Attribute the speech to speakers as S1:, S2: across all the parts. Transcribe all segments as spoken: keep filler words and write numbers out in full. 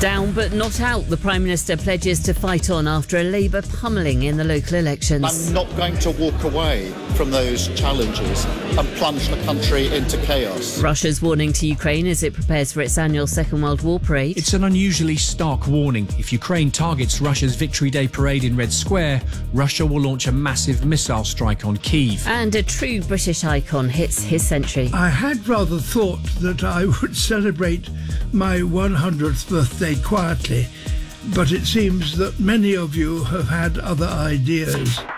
S1: Down but not out, the Prime Minister pledges to fight on after a Labour pummelling in the local elections.
S2: I'm not going to walk away from those challenges and plunge the country into chaos.
S1: Russia's warning to Ukraine as it prepares for its annual Second World War parade.
S3: It's an unusually stark warning. If Ukraine targets Russia's Victory Day parade in Red Square, Russia will launch a massive missile strike on Kyiv.
S1: And a true British icon hits his century.
S4: I had rather thought that I would celebrate my one hundredth birthday quietly, but it seems that many of you have had other ideas.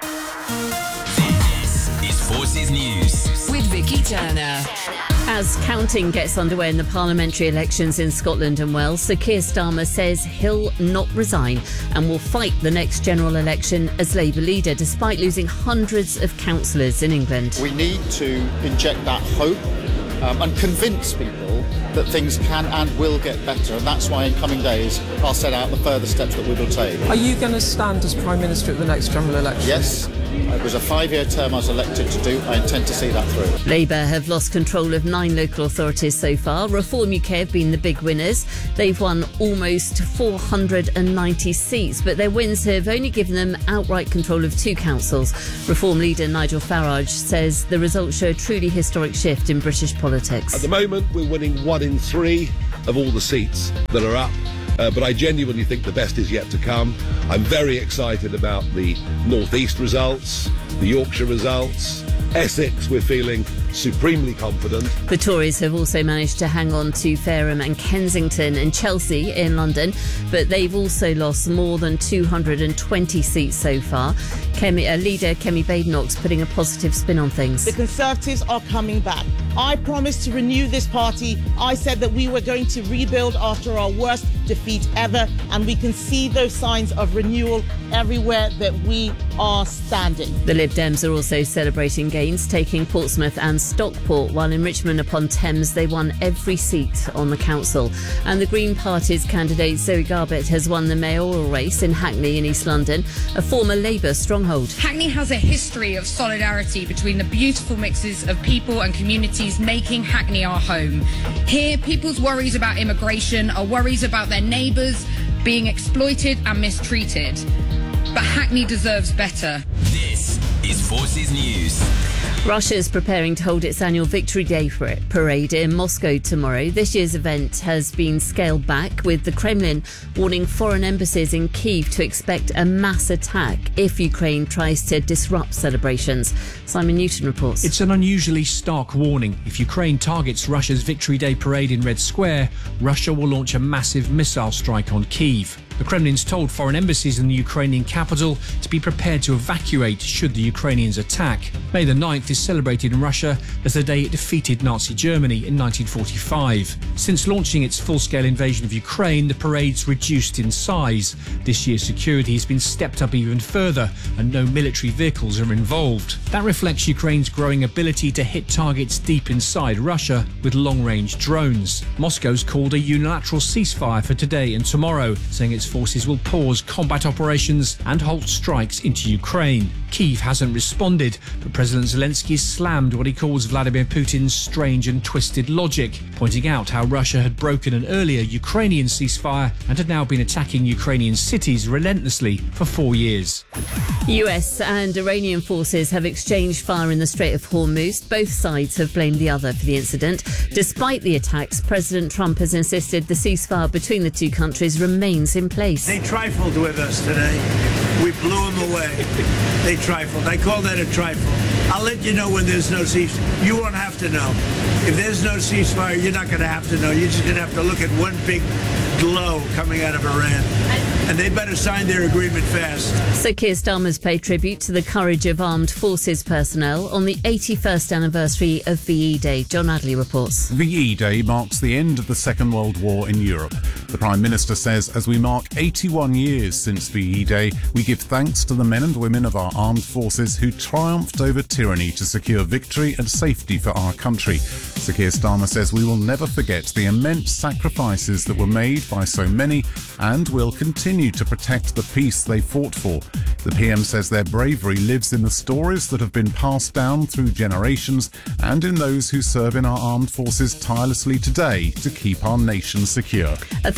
S5: This is Forces News with Vicky Turner.
S1: As counting gets underway in the parliamentary elections in Scotland and Wales, Sir Keir Starmer says he'll not resign and will fight the next general election as Labour leader, despite losing hundreds of councillors in England.
S2: We need to inject that hope um, and convince people that things can and will get better, and that's why in coming days I'll set out the further steps that we will take.
S6: Are you going to stand as Prime Minister at the next general election?
S2: Yes. It was a five-year term I was elected to do. I intend to see that through.
S1: Labour have lost control of nine local authorities so far. Reform U K have been the big winners. They've won almost four hundred ninety seats, but their wins have only given them outright control of two councils. Reform leader Nigel Farage says the results show a truly historic shift in British politics.
S7: At the moment, we're winning one in three of all the seats that are up. Uh, but I genuinely think the best is yet to come. I'm very excited about the North East results, the Yorkshire results. Essex, we're feeling supremely confident.
S1: The Tories have also managed to hang on to Fareham and Kensington and Chelsea in London, but they've also lost more than two hundred twenty seats so far. Kemi, uh, leader Kemi Badenoch's putting a positive spin on things.
S8: The Conservatives are coming back. I promised to renew this party. I said that we were going to rebuild after our worst defeat ever, and we can see those signs of renewal everywhere that we are standing.
S1: The Lib Dems are also celebrating gains, taking Portsmouth and Stockport, while in Richmond upon Thames they won every seat on the council. And the Green Party's candidate Zoe Garbett has won the mayoral race in Hackney in East London, a former Labour stronghold.
S9: Hackney has a history of solidarity between the beautiful mixes of people and communities making Hackney our home. Here, people's worries about immigration are worries about their neighbours being exploited and mistreated. But Hackney deserves better.
S5: This is Forces News.
S1: Russia's preparing to hold its annual Victory Day parade in Moscow tomorrow. This year's event has been scaled back, with the Kremlin warning foreign embassies in Kyiv to expect a mass attack if Ukraine tries to disrupt celebrations. Simon Newton reports.
S3: It's an unusually stark warning. If Ukraine targets Russia's Victory Day parade in Red Square, Russia will launch a massive missile strike on Kyiv. The Kremlin's told foreign embassies in the Ukrainian capital to be prepared to evacuate should the Ukrainians attack. May the ninth is celebrated in Russia as the day it defeated Nazi Germany in nineteen forty-five. Since launching its full-scale invasion of Ukraine, the parade's reduced in size. This year's security has been stepped up even further, and no military vehicles are involved. That reflects Ukraine's growing ability to hit targets deep inside Russia with long-range drones. Moscow's called a unilateral ceasefire for today and tomorrow, saying its forces will pause combat operations and halt strikes into Ukraine. Kyiv hasn't responded, but President Zelensky slammed what he calls Vladimir Putin's strange and twisted logic, pointing out how Russia had broken an earlier Ukrainian ceasefire and had now been attacking Ukrainian cities relentlessly for four years.
S1: U S and Iranian forces have exchanged fire in the Strait of Hormuz. Both sides have blamed the other for the incident. Despite the attacks, President Trump has insisted the ceasefire between the two countries remains in place.
S10: They trifled with us today. We blew them away. They trifled. I call that a trifle. I'll let you know when there's no ceasefire. You won't have to know. If there's no ceasefire, you're not going to have to know. You're just going to have to look at one big glow coming out of Iran. And they better sign their agreement fast.
S1: Sir Keir Starmer's paid tribute to the courage of armed forces personnel on the eighty-first anniversary of V E Day. John Adley reports.
S11: V E Day marks the end of the Second World War in Europe. The Prime Minister says as we mark eighty-one years since V E Day, we give thanks to the men and women of our armed forces who triumphed over tyranny to secure victory and safety for our country. Sir Keir Starmer says we will never forget the immense sacrifices that were made by so many and will continue to protect the peace they fought for. The P M says their bravery lives in the stories that have been passed down through generations and in those who serve in our armed forces tirelessly today to keep our nation secure.
S1: A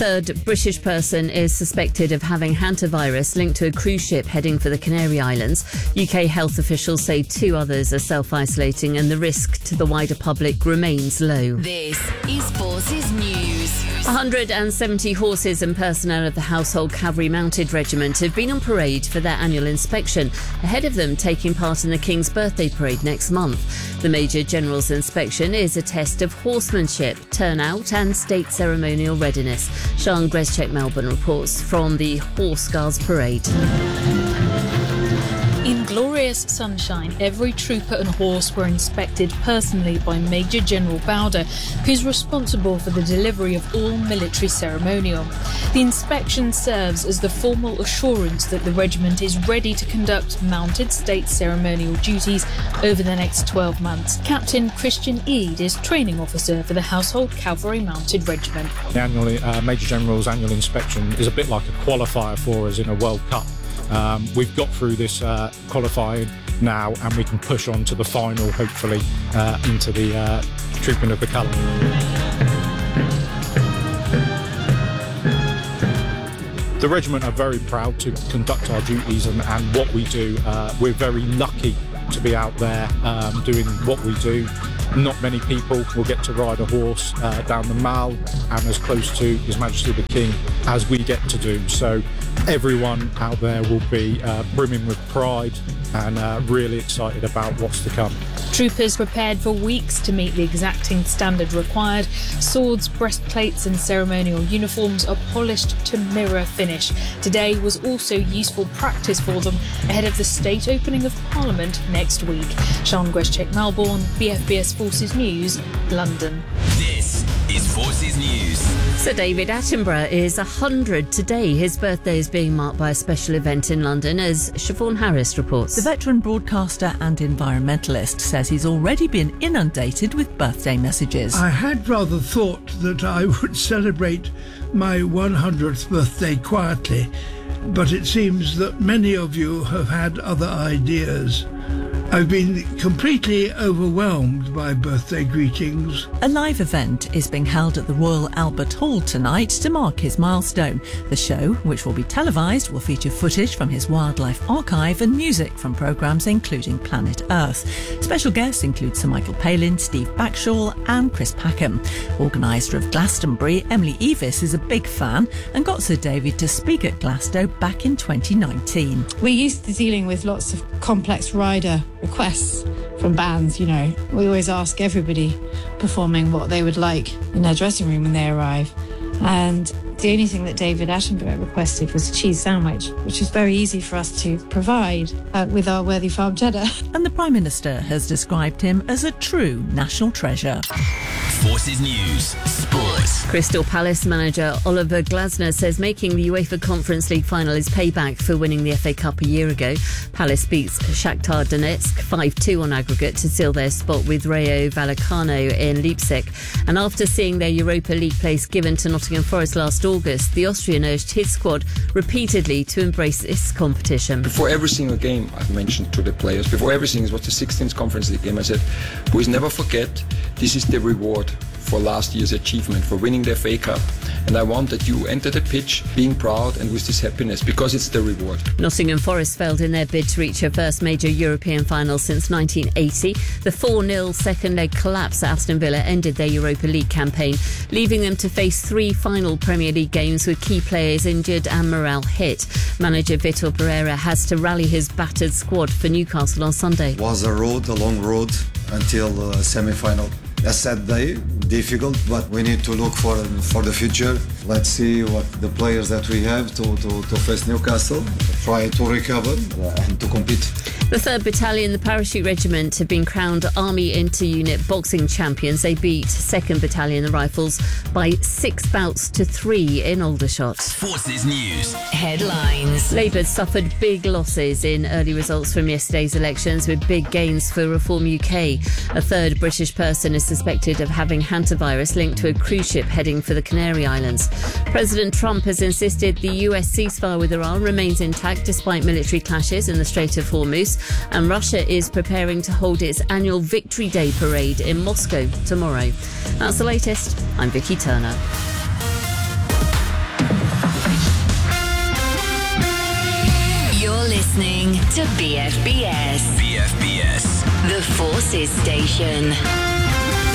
S1: third British person is suspected of having hantavirus linked to a cruise ship heading for the Canary Islands. U K health officials say two others are self-isolating and the risk to the wider public remains low.
S5: This is Forces News.
S1: one hundred seventy horses and personnel of the Household Cavalry Mounted Regiment have been on parade for their annual inspection, ahead of them taking part in the King's Birthday Parade next month. The Major General's inspection is a test of horsemanship, turnout and state ceremonial readiness. Sian Greschek Melbourne reports from the Horse Guards Parade.
S12: In glorious sunshine, every trooper and horse were inspected personally by Major General Bowder, who's responsible for the delivery of all military ceremonial. The inspection serves as the formal assurance that the regiment is ready to conduct mounted state ceremonial duties over the next twelve months. Captain Christian Eade is training officer for the Household Cavalry Mounted Regiment.
S13: The annual, uh, Major General's annual inspection is a bit like a qualifier for us in a World Cup. Um, we've got through this uh, qualifying now and we can push on to the final, hopefully, uh, into the uh, trooping of the colour. The regiment are very proud to conduct our duties and, and what we do. Uh, we're very lucky to be out there um, doing what we do. Not many people will get to ride a horse uh, down the Mall and as close to His Majesty the King as we get to do. So everyone out there will be uh, brimming with pride and uh, really excited about what's to come.
S12: Troopers prepared for weeks to meet the exacting standard required. Swords, breastplates and ceremonial uniforms are polished to mirror finish. Today was also useful practice for them ahead of the state opening of Parliament next week. Sian Greschek Melbourne, B F B S Forces News, London.
S5: This is Forces News.
S1: Sir David Attenborough is one hundred today. His birthday is being marked by a special event in London, as Siobhan Harris reports.
S14: The veteran broadcaster and environmentalist says he's already been inundated with birthday messages.
S4: I had rather thought that I would celebrate my one hundredth birthday quietly, but it seems that many of you have had other ideas. I've been completely overwhelmed by birthday greetings.
S14: A live event is being held at the Royal Albert Hall tonight to mark his milestone. The show, which will be televised, will feature footage from his wildlife archive and music from programmes including Planet Earth. Special guests include Sir Michael Palin, Steve Backshall and Chris Packham. Organiser of Glastonbury, Emily Evis, is a big fan and got Sir David to speak at Glasgow back in twenty nineteen.
S15: We're used to dealing with lots of complex rider requests from bands, you know. We always ask everybody performing what they would like in their dressing room when they arrive. And the only thing that David Attenborough requested was a cheese sandwich, which is very easy for us to provide uh, with our Worthy Farm cheddar.
S14: And the Prime Minister has described him as a true national treasure.
S5: Forces News Sports.
S1: Crystal Palace manager Oliver Glasner says making the UEFA Conference League final is payback for winning the F A Cup a year ago. Palace beats Shakhtar Donetsk five two on aggregate to seal their spot with Rayo Vallecano in Leipzig. And after seeing their Europa League place given to Nottingham Forest last August, the Austrian urged his squad repeatedly to embrace this competition.
S16: Before every single game, I've mentioned to the players, before everything, it was the sixteenth Conference League game, I said, boys, never forget, this is the reward for last year's achievement, for winning the F A Cup. And I want that you enter the pitch being proud and with this happiness, because it's the reward.
S1: Nottingham Forest failed in their bid to reach a first major European final since nineteen eighty. The four nil second leg collapse at Aston Villa ended their Europa League campaign, leaving them to face three final Premier League games with key players injured and morale hit. Manager Vitor Pereira has to rally his battered squad for Newcastle on Sunday.
S17: It was a road, a long road until the semi-final. A sad day, difficult, but we need to look for for the future. Let's see what the players that we have to, to, to face Newcastle, try to recover and to compete.
S1: The third Battalion, the Parachute Regiment, have been crowned Army Inter-Unit Boxing Champions. They beat second Battalion, the Rifles, by six bouts to three in Aldershot.
S5: Forces News headlines.
S1: Labour suffered big losses in early results from yesterday's elections, with big gains for Reform U K. A third British person is suspected of having hantavirus linked to a cruise ship heading for the Canary Islands. President Trump has insisted the U S ceasefire with Iran remains intact despite military clashes in the Strait of Hormuz, and Russia is preparing to hold its annual Victory Day parade in Moscow tomorrow. That's the latest. I'm Vicky Turner.
S5: listening to B F B S. B F B S. The Forces Station.